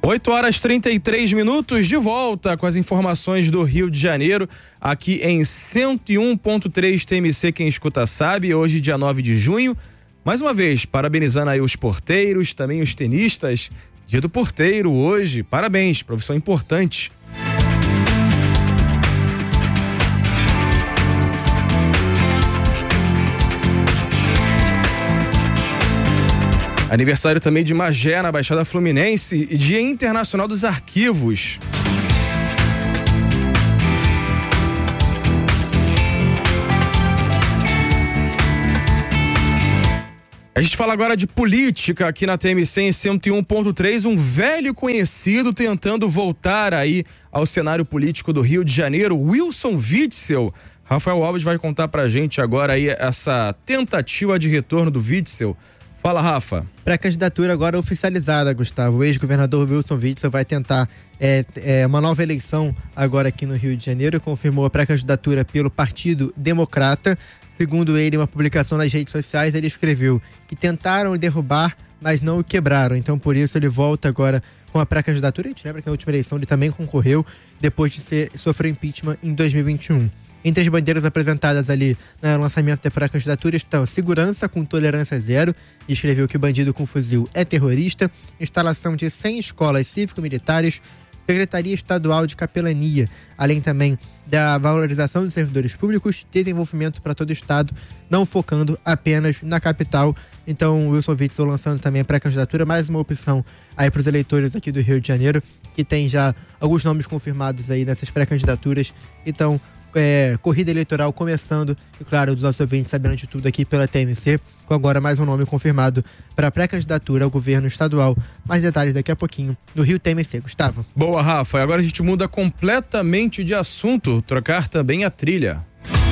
8h33, de volta com as informações do Rio de Janeiro, aqui em 101.3 TMC, quem escuta sabe, hoje dia 9 de junho, mais uma vez, parabenizando aí os porteiros, também os tenistas, dia do porteiro hoje, parabéns, profissão importante. Aniversário também de Magé, na Baixada Fluminense, e Dia Internacional dos Arquivos. A gente fala agora de política aqui na TMC em 101.3, um velho conhecido tentando voltar aí ao cenário político do Rio de Janeiro, Wilson Witzel. Rafael Alves vai contar pra gente agora aí essa tentativa de retorno do Witzel. Fala, Rafa. Pré-candidatura agora oficializada, Gustavo. O ex-governador Wilson Witzel vai tentar uma nova eleição agora aqui no Rio de Janeiro. Confirmou a pré-candidatura pelo Partido Democrata. Segundo ele, uma publicação nas redes sociais, ele escreveu que tentaram derrubar, mas não o quebraram. Então, por isso, ele volta agora com a pré-candidatura. A gente lembra que na última eleição ele também concorreu depois de sofrer impeachment em 2021. Entre as bandeiras apresentadas ali no lançamento da pré-candidatura estão segurança com tolerância zero, escreveu que o bandido com fuzil é terrorista, instalação de 100 escolas cívico-militares, Secretaria Estadual de Capelania, além também da valorização dos servidores públicos, desenvolvimento para todo o estado, não focando apenas na capital. Então, Wilson Witzel lançando também a pré-candidatura, mais uma opção aí para os eleitores aqui do Rio de Janeiro, que tem já alguns nomes confirmados aí nessas pré-candidaturas. Então, corrida eleitoral começando, e claro, dos nossos ouvintes sabendo de tudo aqui pela TMC, com agora mais um nome confirmado para a pré-candidatura ao governo estadual. Mais detalhes daqui a pouquinho no Rio TMC. Gustavo. Boa, Rafa. E agora a gente muda completamente de assunto, trocar também a trilha.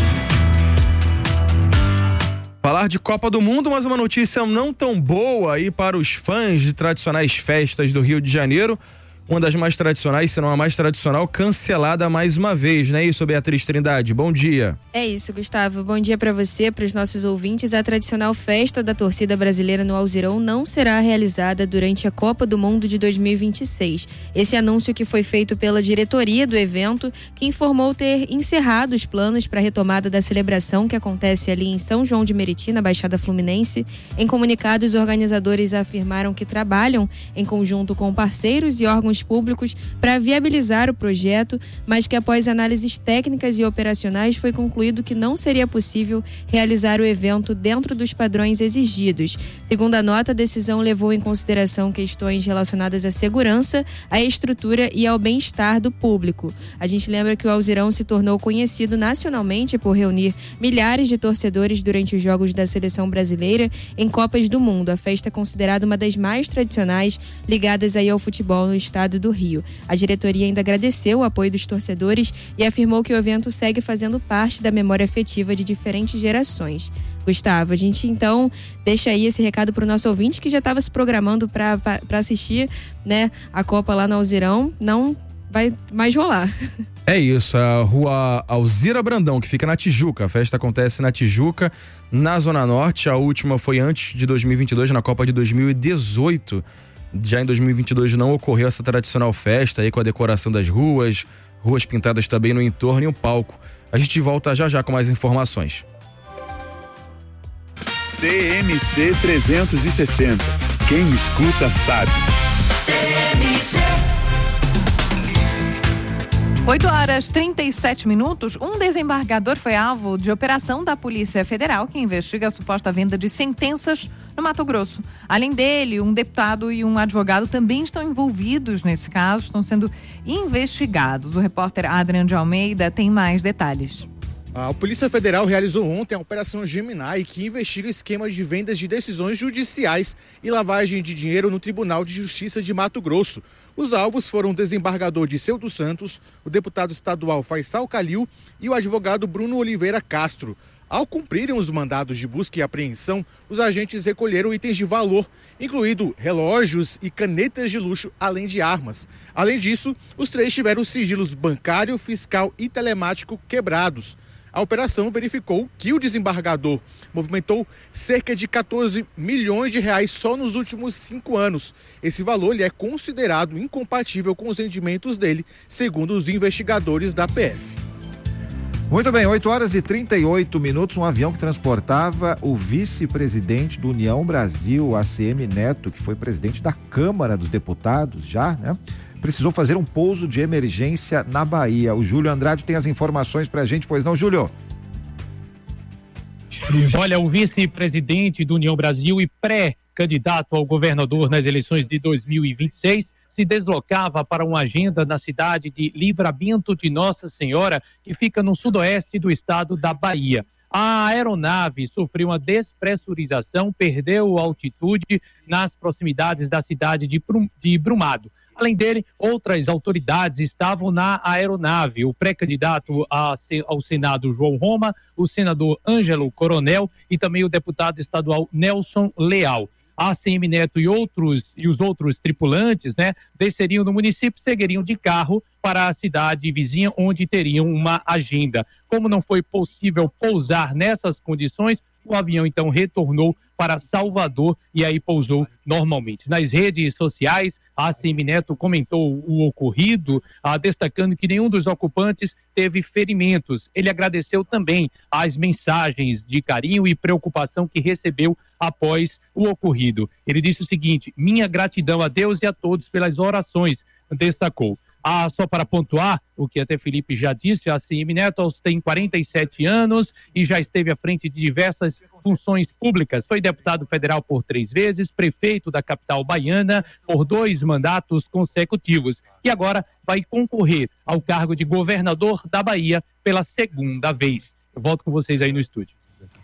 Falar de Copa do Mundo, mas uma notícia não tão boa aí para os fãs de tradicionais festas do Rio de Janeiro. Uma das mais tradicionais, se não a mais tradicional, cancelada mais uma vez, não é isso, Beatriz Trindade? Bom dia. É isso, Gustavo. Bom dia para você, para os nossos ouvintes. A tradicional festa da torcida brasileira no Alzirão não será realizada durante a Copa do Mundo de 2026. Esse anúncio que foi feito pela diretoria do evento, que informou ter encerrado os planos para a retomada da celebração que acontece ali em São João de Meriti, na Baixada Fluminense. Em comunicado, os organizadores afirmaram que trabalham em conjunto com parceiros e órgãos públicos para viabilizar o projeto, mas que após análises técnicas e operacionais foi concluído que não seria possível realizar o evento dentro dos padrões exigidos. Segundo a nota, a decisão levou em consideração questões relacionadas à segurança, à estrutura e ao bem-estar do público. A gente lembra que o Alzirão se tornou conhecido nacionalmente por reunir milhares de torcedores durante os Jogos da Seleção Brasileira em Copas do Mundo. A festa é considerada uma das mais tradicionais ligadas aí ao futebol no estado do Rio. A diretoria ainda agradeceu o apoio dos torcedores e afirmou que o evento segue fazendo parte da memória afetiva de diferentes gerações. Gustavo, a gente então deixa aí esse recado para o nosso ouvinte que já estava se programando para assistir, né, a Copa lá no Alzirão. Não vai mais rolar. É isso, a rua Alzira Brandão, que fica na Tijuca. A festa acontece na Tijuca, na Zona Norte. A última foi antes de 2022, na Copa de 2018. Já em 2022 não ocorreu essa tradicional festa aí com a decoração das ruas pintadas também no entorno e o palco. A gente volta já com mais informações. TMC 360. Quem escuta sabe. 8h37. Um desembargador foi alvo de operação da Polícia Federal que investiga a suposta venda de sentenças no Mato Grosso. Além dele, um deputado e um advogado também estão envolvidos nesse caso, estão sendo investigados. O repórter Adriano de Almeida tem mais detalhes. A Polícia Federal realizou ontem a Operação Gemini, que investiga esquemas de vendas de decisões judiciais e lavagem de dinheiro no Tribunal de Justiça de Mato Grosso. Os alvos foram o desembargador Disseu dos Santos, o deputado estadual Faisal Calil e o advogado Bruno Oliveira Castro. Ao cumprirem os mandados de busca e apreensão, os agentes recolheram itens de valor, incluindo relógios e canetas de luxo, além de armas. Além disso, os três tiveram sigilos bancário, fiscal e telemático quebrados. A operação verificou que o desembargador movimentou cerca de 14 milhões de reais só nos últimos 5 anos. Esse valor é considerado incompatível com os rendimentos dele, segundo os investigadores da PF. Muito bem, 8h38, um avião que transportava o vice-presidente do União Brasil, ACM Neto, que foi presidente da Câmara dos Deputados já, né? Precisou fazer um pouso de emergência na Bahia. O Júlio Andrade tem as informações pra gente, pois não, Júlio? Olha, o vice-presidente do União Brasil e pré-candidato ao governador nas eleições de 2026 se deslocava para uma agenda na cidade de Livramento de Nossa Senhora, que fica no sudoeste do estado da Bahia. A aeronave sofreu uma despressurização, perdeu altitude nas proximidades da cidade de Brumado. Além dele, outras autoridades estavam na aeronave. O pré-candidato ao Senado, João Roma, o senador Ângelo Coronel e também o deputado estadual Nelson Leal. A ACM Neto e os outros tripulantes, né, desceriam do município e seguiriam de carro para a cidade vizinha, onde teriam uma agenda. Como não foi possível pousar nessas condições, o avião então retornou para Salvador e aí pousou normalmente. Nas redes sociais, a ACM Neto comentou o ocorrido, destacando que nenhum dos ocupantes teve ferimentos. Ele agradeceu também as mensagens de carinho e preocupação que recebeu após o ocorrido. Ele disse o seguinte: minha gratidão a Deus e a todos pelas orações, destacou. Só para pontuar, o que até Felipe já disse, a ACM Neto tem 47 anos e já esteve à frente de diversas funções públicas. Foi deputado federal por 3 vezes, prefeito da capital baiana por 2 mandatos consecutivos e agora vai concorrer ao cargo de governador da Bahia pela 2ª vez. Eu volto com vocês aí no estúdio.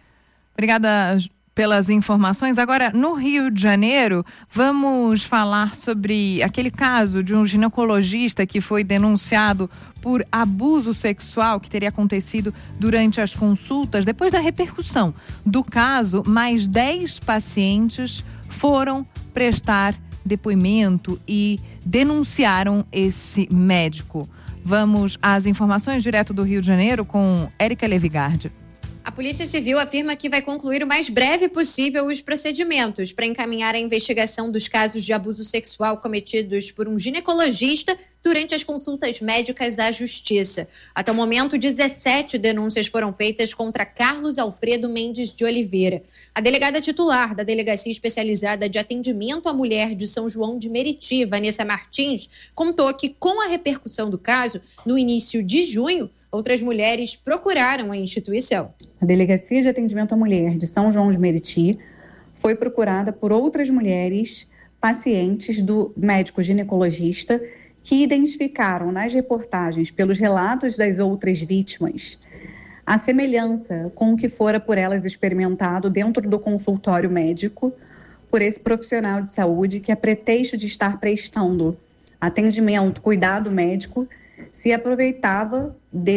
Obrigada pelas informações. Agora, no Rio de Janeiro, vamos falar sobre aquele caso de um ginecologista que foi denunciado por abuso sexual que teria acontecido durante as consultas. Depois da repercussão do caso, mais 10 pacientes foram prestar depoimento e denunciaram esse médico. Vamos às informações direto do Rio de Janeiro com Érica Levigardi. A Polícia Civil afirma que vai concluir o mais breve possível os procedimentos para encaminhar a investigação dos casos de abuso sexual cometidos por um ginecologista durante as consultas médicas à Justiça. Até o momento, 17 denúncias foram feitas contra Carlos Alfredo Mendes de Oliveira. A delegada titular da Delegacia Especializada de Atendimento à Mulher de São João de Meriti, Vanessa Martins, contou que, com a repercussão do caso, no início de junho, outras mulheres procuraram a instituição. A Delegacia de Atendimento à Mulher de São João de Meriti foi procurada por outras mulheres pacientes do médico ginecologista que identificaram nas reportagens, pelos relatos das outras vítimas, a semelhança com o que fora por elas experimentado dentro do consultório médico por esse profissional de saúde que, a pretexto de estar prestando atendimento, cuidado médico, se aproveitava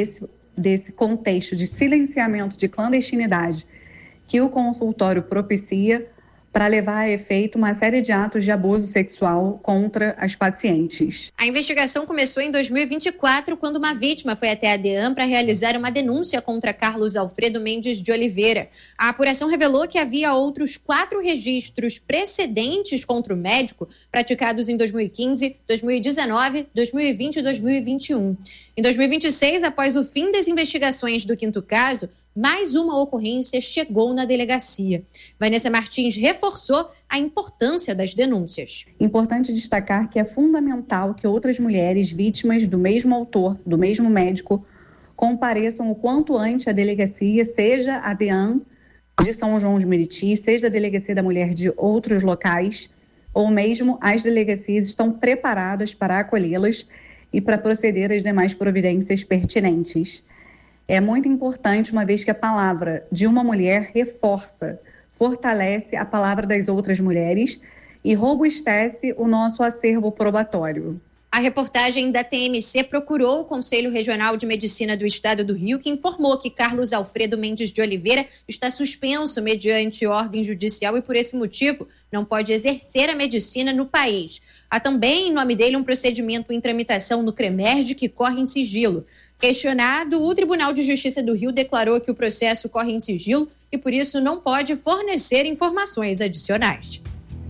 desse contexto de silenciamento, de clandestinidade que o consultório propicia para levar a efeito uma série de atos de abuso sexual contra as pacientes. A investigação começou em 2024, quando uma vítima foi até a DEAM para realizar uma denúncia contra Carlos Alfredo Mendes de Oliveira. A apuração revelou que havia outros 4 registros precedentes contra o médico, praticados em 2015, 2019, 2020 e 2021. Em 2026, após o fim das investigações do 5º caso, mais uma ocorrência chegou na delegacia. Vanessa Martins reforçou a importância das denúncias. Importante destacar que é fundamental que outras mulheres vítimas do mesmo autor, do mesmo médico, compareçam o quanto antes à delegacia, seja a DEAM de São João de Meriti, seja a Delegacia da Mulher de outros locais, ou mesmo as delegacias estão preparadas para acolhê-las e para proceder às demais providências pertinentes. É muito importante, uma vez que a palavra de uma mulher reforça, fortalece a palavra das outras mulheres e robustece o nosso acervo probatório. A reportagem da TMC procurou o Conselho Regional de Medicina do Estado do Rio, que informou que Carlos Alfredo Mendes de Oliveira está suspenso mediante ordem judicial e, por esse motivo, não pode exercer a medicina no país. Há também, em nome dele, um procedimento em tramitação no CREMERG que corre em sigilo. Questionado, o Tribunal de Justiça do Rio declarou que o processo corre em sigilo e, por isso, não pode fornecer informações adicionais.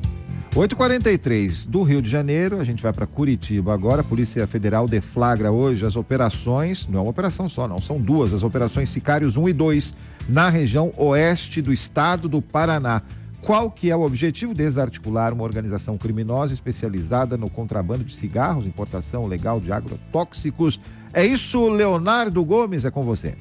8h43 do Rio de Janeiro, a gente vai para Curitiba agora. A Polícia Federal deflagra hoje as operações, não é uma operação só não, são duas, as operações Sicários 1 e 2, na região oeste do estado do Paraná. Qual que é o objetivo? Desarticular uma organização criminosa especializada no contrabando de cigarros, importação legal de agrotóxicos. É isso, Leonardo Gomes, é com você.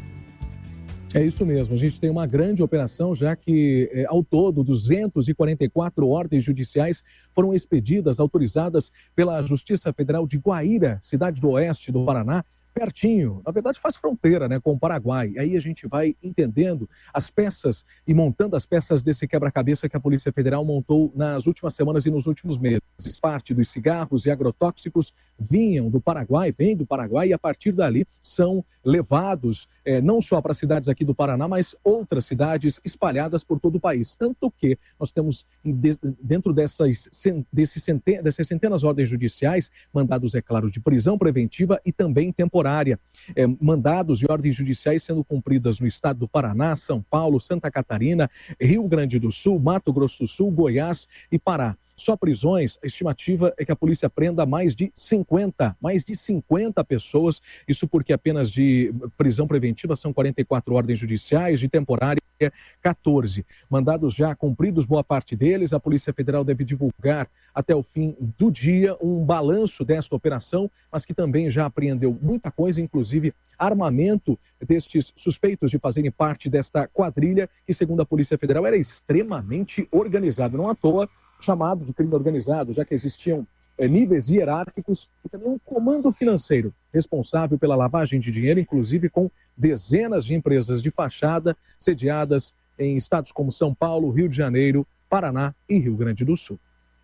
É isso mesmo, a gente tem uma grande operação, já que ao todo 244 ordens judiciais foram expedidas, autorizadas pela Justiça Federal de Guaíra, cidade do oeste do Paraná, pertinho, na verdade faz fronteira, né, com o Paraguai. Aí a gente vai entendendo as peças e montando as peças desse quebra-cabeça que a Polícia Federal montou nas últimas semanas e nos últimos meses. Parte dos cigarros e agrotóxicos vêm do Paraguai e a partir dali são levados não só para cidades aqui do Paraná, mas outras cidades espalhadas por todo o país. Tanto que nós temos dentro dessas centenas de ordens judiciais, mandados, é claro, de prisão preventiva e também temporária. Mandados e ordens judiciais sendo cumpridas no estado do Paraná, São Paulo, Santa Catarina, Rio Grande do Sul, Mato Grosso do Sul, Goiás e Pará. Só prisões, a estimativa é que a polícia prenda mais de 50 pessoas, isso porque apenas de prisão preventiva são 44 ordens judiciais, de temporária 14. Mandados já cumpridos, boa parte deles, a Polícia Federal deve divulgar até o fim do dia um balanço desta operação, mas que também já apreendeu muita coisa, inclusive armamento destes suspeitos de fazerem parte desta quadrilha, que segundo a Polícia Federal era extremamente organizada, não à toa chamado de crime organizado, já que existiam níveis hierárquicos e também um comando financeiro responsável pela lavagem de dinheiro, inclusive com dezenas de empresas de fachada sediadas em estados como São Paulo, Rio de Janeiro, Paraná e Rio Grande do Sul.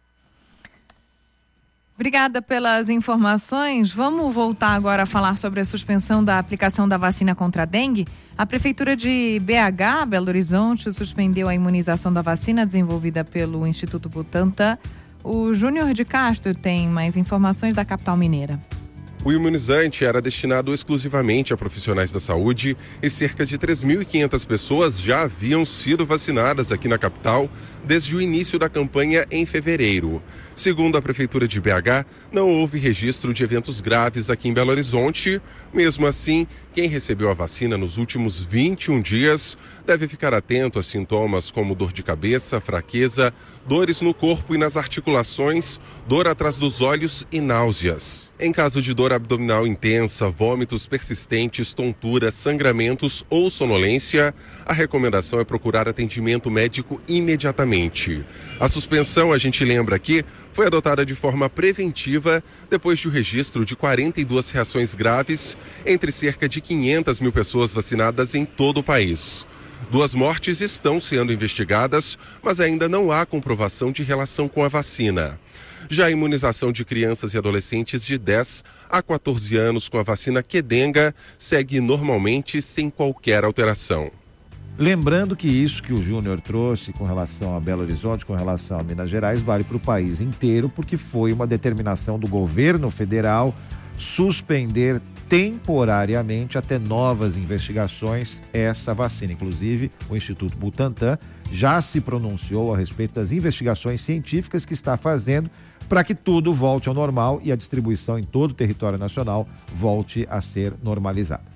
Obrigada pelas informações. Vamos voltar agora a falar sobre a suspensão da aplicação da vacina contra a dengue. A Prefeitura de BH, Belo Horizonte, suspendeu a imunização da vacina desenvolvida pelo Instituto Butantan. O Júnior de Castro tem mais informações da capital mineira. O imunizante era destinado exclusivamente a profissionais da saúde e cerca de 3.500 pessoas já haviam sido vacinadas aqui na capital desde o início da campanha em fevereiro. Segundo a Prefeitura de BH, não houve registro de eventos graves aqui em Belo Horizonte. Mesmo assim, quem recebeu a vacina nos últimos 21 dias deve ficar atento a sintomas como dor de cabeça, fraqueza, dores no corpo e nas articulações, dor atrás dos olhos e náuseas. Em caso de dor abdominal intensa, vômitos persistentes, tontura, sangramentos ou sonolência, a recomendação é procurar atendimento médico imediatamente. A suspensão, a gente lembra aqui, foi adotada de forma preventiva depois de o registro de 42 reações graves entre cerca de 500 mil pessoas vacinadas em todo o país. 2 mortes estão sendo investigadas, mas ainda não há comprovação de relação com a vacina. Já a imunização de crianças e adolescentes de 10 a 14 anos com a vacina Qdenga segue normalmente sem qualquer alteração. Lembrando que isso que o Júnior trouxe com relação a Belo Horizonte, com relação a Minas Gerais, vale para o país inteiro, porque foi uma determinação do governo federal suspender temporariamente até novas investigações essa vacina. Inclusive, o Instituto Butantan já se pronunciou a respeito das investigações científicas que está fazendo para que tudo volte ao normal e a distribuição em todo o território nacional volte a ser normalizada.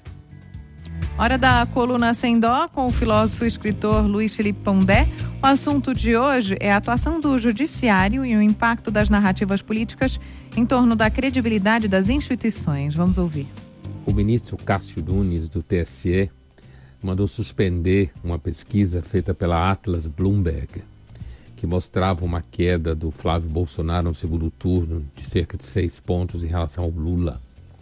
Hora da coluna Sem Dó com o filósofo e escritor Luiz Felipe Pondé. O assunto de hoje é a atuação do judiciário e o impacto das narrativas políticas em torno da credibilidade das instituições. Vamos ouvir. O ministro Cássio Nunes, do TSE, mandou suspender uma pesquisa feita pela Atlas Bloomberg, que mostrava uma queda do Flávio Bolsonaro no segundo turno de cerca de 6 pontos em relação ao Lula.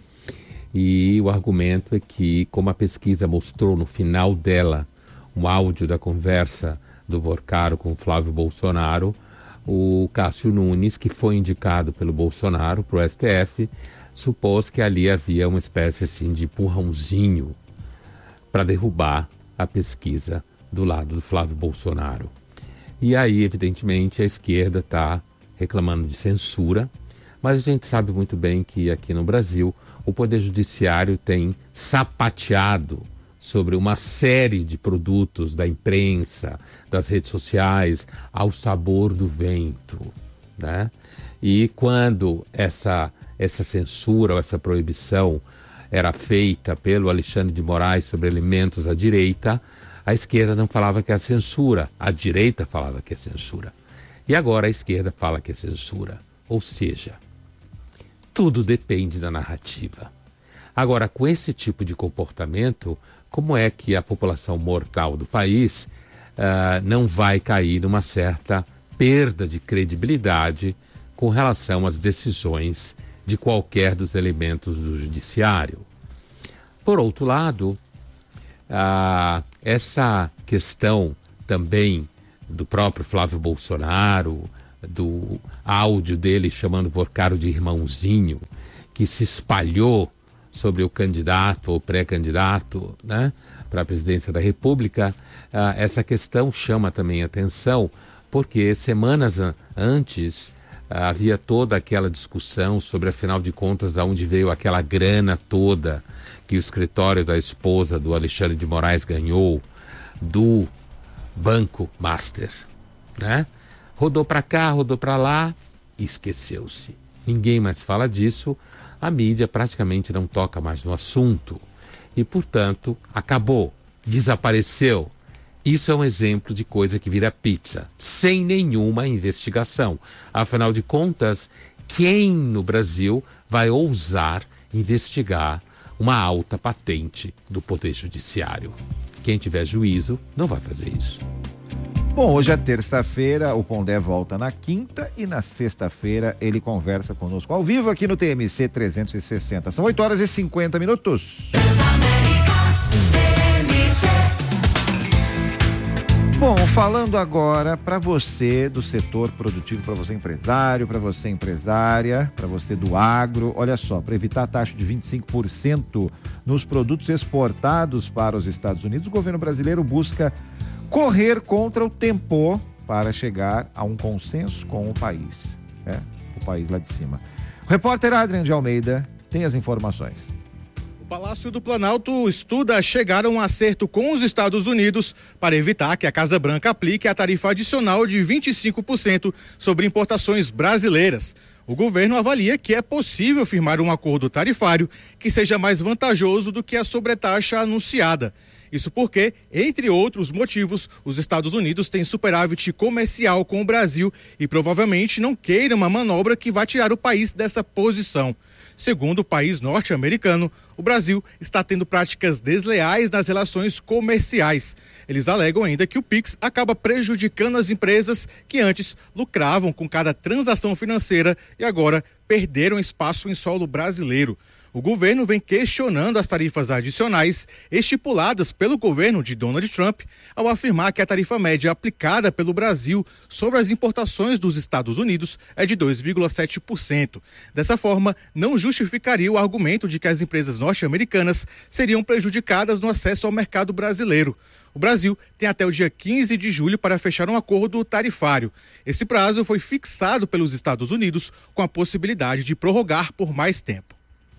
E o argumento é que, como a pesquisa mostrou no final dela um áudio da conversa do Vorcaro com o Flávio Bolsonaro, o Cássio Nunes, que foi indicado pelo Bolsonaro para o STF, supôs que ali havia uma espécie assim, de empurrãozinho para derrubar a pesquisa do lado do Flávio Bolsonaro. E aí, evidentemente, a esquerda está reclamando de censura, Mas a gente sabe muito bem que aqui no Brasil o Poder Judiciário tem sapateado sobre uma série de produtos da imprensa, das redes sociais, ao sabor do vento, né? E quando essa censura ou essa proibição era feita pelo Alexandre de Moraes sobre alimentos à direita, a esquerda não falava que é censura, a direita falava que é censura. E agora a esquerda fala que é censura. Ou seja, tudo depende da narrativa. Agora, com esse tipo de comportamento, como é que a população mortal do país não vai cair numa certa perda de credibilidade com relação às decisões de qualquer dos elementos do judiciário? Por outro lado, essa questão também do próprio Flávio Bolsonaro, do áudio dele chamando Vorcaro de irmãozinho, que se espalhou sobre o candidato ou pré-candidato, né, para a presidência da República, essa questão chama também atenção, porque semanas antes havia toda aquela discussão sobre, afinal de contas, de onde veio aquela grana toda que o escritório da esposa do Alexandre de Moraes ganhou do Banco Master, né? Rodou para cá, rodou para lá e esqueceu-se. Ninguém mais fala disso, a mídia praticamente não toca mais no assunto e, portanto, acabou, desapareceu. Isso é um exemplo de coisa que vira pizza, sem nenhuma investigação. Afinal de contas, quem no Brasil vai ousar investigar uma alta patente do Poder Judiciário? Quem tiver juízo não vai fazer isso. Bom, hoje é terça-feira, o Pondé volta na quinta e na sexta-feira ele conversa conosco ao vivo aqui no TMC 360. São 8h50. Bom, falando agora para você do setor produtivo, para você empresário, para você empresária, para você do agro, olha só, para evitar a taxa de 25% nos produtos exportados para os Estados Unidos, o governo brasileiro busca correr contra o tempo para chegar a um consenso com o país, o país lá de cima. O repórter Adrian de Almeida tem as informações. O Palácio do Planalto estuda chegar a um acerto com os Estados Unidos para evitar que a Casa Branca aplique a tarifa adicional de 25% sobre importações brasileiras. O governo avalia que é possível firmar um acordo tarifário que seja mais vantajoso do que a sobretaxa anunciada. Isso porque, entre outros motivos, os Estados Unidos têm superávit comercial com o Brasil e provavelmente não queiram uma manobra que vai tirar o país dessa posição. Segundo o país norte-americano, o Brasil está tendo práticas desleais nas relações comerciais. Eles alegam ainda que o PIX acaba prejudicando as empresas que antes lucravam com cada transação financeira e agora perderam espaço em solo brasileiro. O governo vem questionando as tarifas adicionais estipuladas pelo governo de Donald Trump ao afirmar que a tarifa média aplicada pelo Brasil sobre as importações dos Estados Unidos é de 2,7%. Dessa forma, não justificaria o argumento de que as empresas norte-americanas seriam prejudicadas no acesso ao mercado brasileiro. O Brasil tem até o dia 15 de julho para fechar um acordo tarifário. Esse prazo foi fixado pelos Estados Unidos com a possibilidade de prorrogar por mais tempo.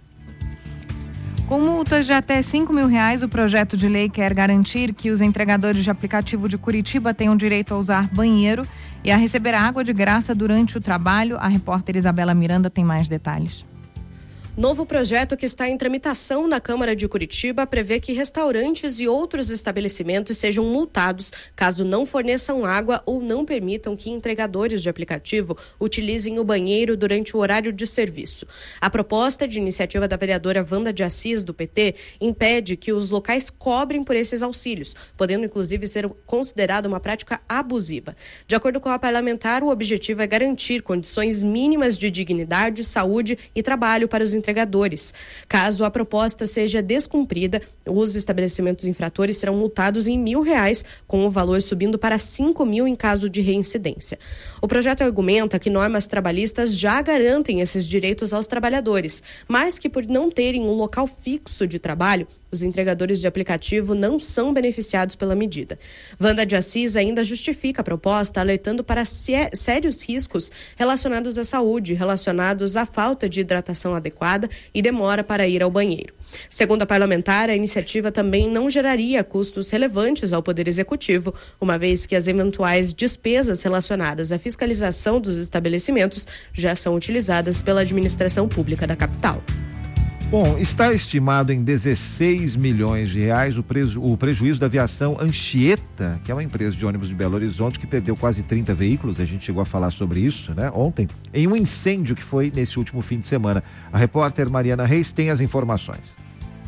Com multas de até R$5 mil, o projeto de lei quer garantir que os entregadores de aplicativo de Curitiba tenham direito a usar banheiro e a receber água de graça durante o trabalho. A repórter Isabela Miranda tem mais detalhes. Novo projeto que está em tramitação na Câmara de Curitiba prevê que restaurantes e outros estabelecimentos sejam multados caso não forneçam água ou não permitam que entregadores de aplicativo utilizem o banheiro durante o horário de serviço. A proposta de iniciativa da vereadora Wanda de Assis, do PT, impede que os locais cobrem por esses auxílios, podendo inclusive ser considerada uma prática abusiva. De acordo com a parlamentar, o objetivo é garantir condições mínimas de dignidade, saúde e trabalho para os entregadores. Caso a proposta seja descumprida, os estabelecimentos infratores serão multados em R$1.000, com o valor subindo para R$5 mil em caso de reincidência. O projeto argumenta que normas trabalhistas já garantem esses direitos aos trabalhadores, mas que por não terem um local fixo de trabalho, os Os entregadores de aplicativo não são beneficiados pela medida. Wanda de Assis ainda justifica a proposta, alertando para sérios riscos relacionados à saúde, relacionados à falta de hidratação adequada e demora para ir ao banheiro. Segundo a parlamentar, a iniciativa também não geraria custos relevantes ao Poder Executivo, uma vez que as eventuais despesas relacionadas à fiscalização dos estabelecimentos já são utilizadas pela administração pública da capital. Bom, está estimado em 16 milhões de reais o prejuízo da aviação Anchieta, que é uma empresa de ônibus de Belo Horizonte que perdeu quase 30 veículos, a gente chegou a falar sobre isso, né, ontem, em um incêndio que foi nesse último fim de semana. A repórter Mariana Reis tem as informações.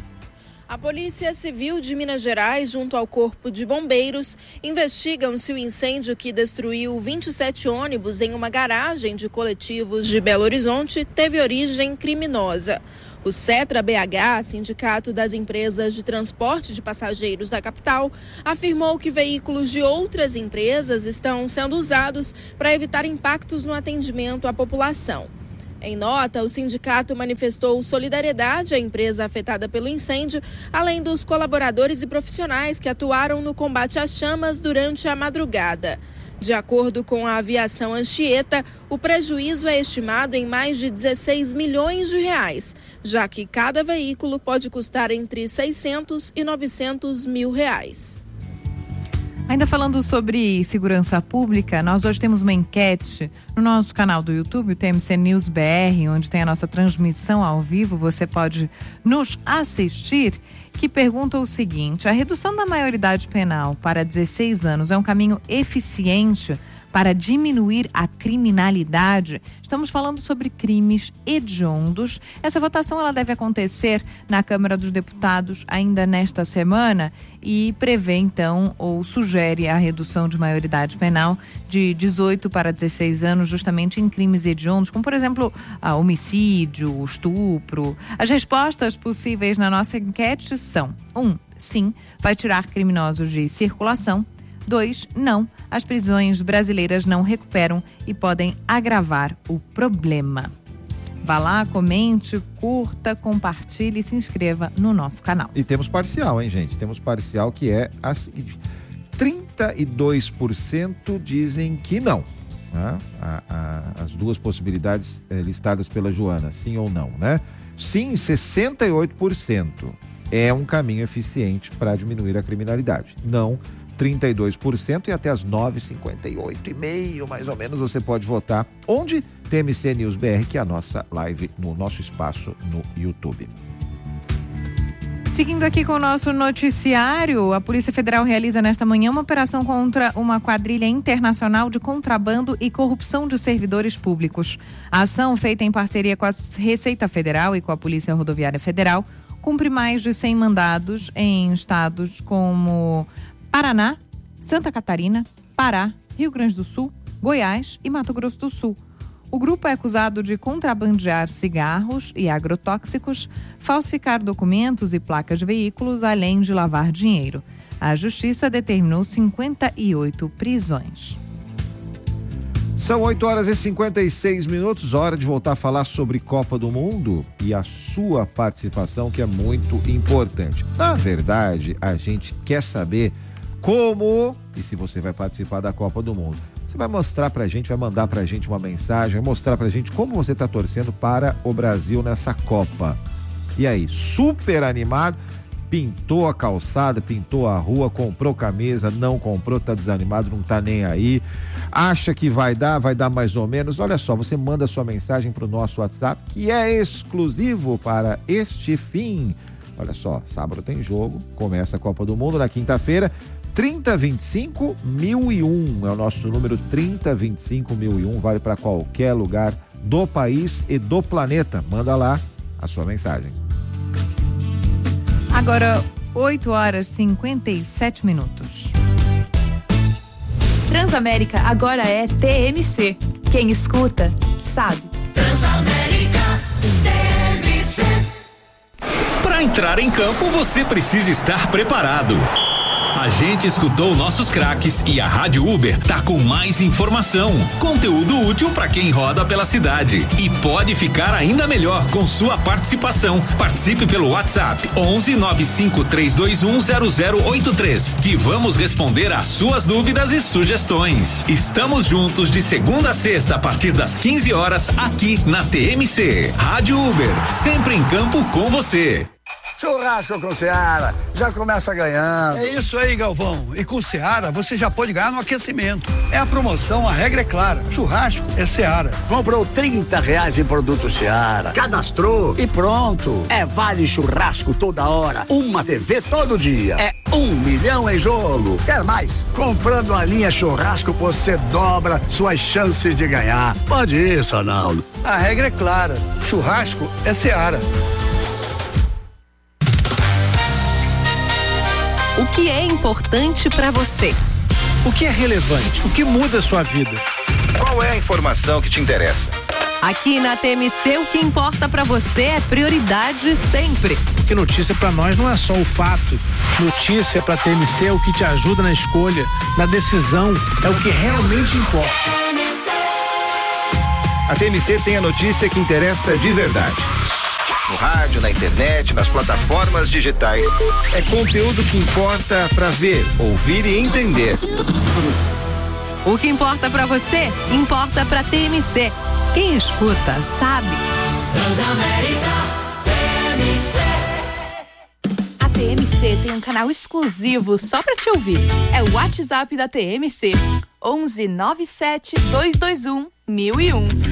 A Polícia Civil de Minas Gerais, junto ao Corpo de Bombeiros, investigam se o incêndio que destruiu 27 ônibus em uma garagem de coletivos de Belo Horizonte teve origem criminosa. O Cetra BH, Sindicato das Empresas de Transporte de Passageiros da capital, afirmou que veículos de outras empresas estão sendo usados para evitar impactos no atendimento à população. Em nota, o sindicato manifestou solidariedade à empresa afetada pelo incêndio, além dos colaboradores e profissionais que atuaram no combate às chamas durante a madrugada. De acordo com a aviação Anchieta, o prejuízo é estimado em mais de 16 milhões de reais, já que cada veículo pode custar entre 600 e 900 mil reais. Ainda falando sobre segurança pública, nós hoje temos uma enquete no nosso canal do YouTube, o TMC News BR, onde tem a nossa transmissão ao vivo, você pode nos assistir, que pergunta o seguinte: a redução da maioridade penal para 16 anos é um caminho eficiente para diminuir a criminalidade? Estamos falando sobre crimes hediondos. Essa votação ela deve acontecer na Câmara dos Deputados ainda nesta semana e prevê então ou sugere a redução de maioridade penal de 18 para 16 anos justamente em crimes hediondos, como por exemplo homicídio, estupro. As respostas possíveis na nossa enquete são: 1, sim, vai tirar criminosos de circulação. 2, não, as prisões brasileiras não recuperam e podem agravar o problema. Vá lá, comente, curta, compartilhe e se inscreva no nosso canal. E temos parcial, hein, gente? Temos parcial que é a seguinte: 32% dizem que não. Né? As duas possibilidades listadas pela Joana, sim ou não, né? Sim, 68% é um caminho eficiente para diminuir a criminalidade. Não, 32%, e até as 9h58, mais ou menos, você pode votar onde? TMC News BR, que é a nossa live no nosso espaço no YouTube. Seguindo aqui com o nosso noticiário, a Polícia Federal realiza nesta manhã uma operação contra uma quadrilha internacional de contrabando e corrupção de servidores públicos. A ação, feita em parceria com a Receita Federal e com a Polícia Rodoviária Federal, cumpre mais de 100 mandados em estados como Paraná, Santa Catarina, Pará, Rio Grande do Sul, Goiás e Mato Grosso do Sul. O grupo é acusado de contrabandear cigarros e agrotóxicos, falsificar documentos e placas de veículos, além de lavar dinheiro. A Justiça determinou 58 prisões. São 8h56, hora de voltar a falar sobre Copa do Mundo e a sua participação, que é muito importante. Na verdade, a gente quer saber como e se você vai participar da Copa do Mundo. Você vai mostrar pra gente, vai mandar pra gente uma mensagem, vai mostrar pra gente como você tá torcendo para o Brasil nessa Copa. E aí, super animado, pintou a calçada, pintou a rua, comprou camisa, não comprou, tá desanimado, não tá nem aí, acha que vai dar mais ou menos. Olha só, você manda sua mensagem pro nosso WhatsApp, que é exclusivo para este fim. Olha só, sábado tem jogo, começa a Copa do Mundo na quinta-feira. 3025-1001 é o nosso número, 3025-1001, vale para qualquer lugar do país e do planeta. Manda lá a sua mensagem. Agora, 8h57. Transamérica agora é TMC. Quem escuta, sabe. Transamérica TMC. Para entrar em campo, você precisa estar preparado. A gente escutou nossos craques e a Rádio Uber tá com mais informação, conteúdo útil para quem roda pela cidade. E pode ficar ainda melhor com sua participação. Participe pelo WhatsApp 11 95 321 0083, que vamos responder às suas dúvidas e sugestões. Estamos juntos de segunda a sexta a partir das 15 horas aqui na TMC. Rádio Uber, sempre em campo com você. Churrasco com Seara, já começa ganhando. É isso aí, Galvão. E com Seara você já pode ganhar no aquecimento. É a promoção, a regra é clara. Churrasco é Seara. Comprou R$30 em produto Seara, cadastrou e pronto. É vale churrasco toda hora, uma TV todo dia. É 1 milhão em jogo. Quer mais? Comprando a linha churrasco você dobra suas chances de ganhar. Pode ir, Sonaldo. A regra é clara. Churrasco é Seara. O que é importante para você? O que é relevante? O que muda a sua vida? Qual é a informação que te interessa? Aqui na TMC, o que importa para você é prioridade sempre. Porque notícia para nós não é só o fato. Notícia para TMC é o que te ajuda na escolha, na decisão, é o que realmente importa. A TMC tem a notícia que interessa de verdade. No rádio, na internet, nas plataformas digitais. É conteúdo que importa para ver, ouvir e entender. O que importa para você, importa para TMC. Quem escuta, sabe. Transamérica, TMC. A TMC tem um canal exclusivo só para te ouvir. É o WhatsApp da TMC. 11 97 221 1001.